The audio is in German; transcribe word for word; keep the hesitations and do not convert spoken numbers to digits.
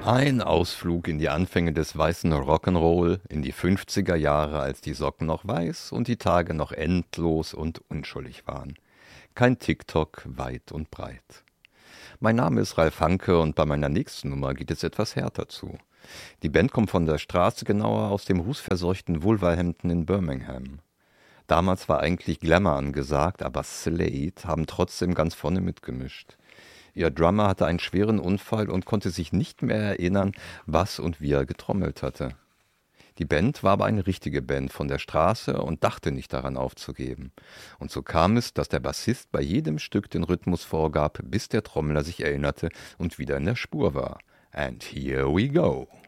Ein Ausflug in die Anfänge des weißen Rock'n'Roll, in die fünfziger Jahre, als die Socken noch weiß und die Tage noch endlos und unschuldig waren. Kein TikTok weit und breit. Mein Name ist Ralf Hanke und bei meiner nächsten Nummer geht es etwas härter zu. Die Band kommt von der Straße, genauer aus dem rußverseuchten Wolverhampton in Birmingham. Damals war eigentlich Glamour angesagt, aber Slade haben trotzdem ganz vorne mitgemischt. Ihr Drummer hatte einen schweren Unfall und konnte sich nicht mehr erinnern, was und wie er getrommelt hatte. Die Band war aber eine richtige Band von der Straße und dachte nicht daran aufzugeben. Und so kam es, dass der Bassist bei jedem Stück den Rhythmus vorgab, bis der Trommler sich erinnerte und wieder in der Spur war. And here we go.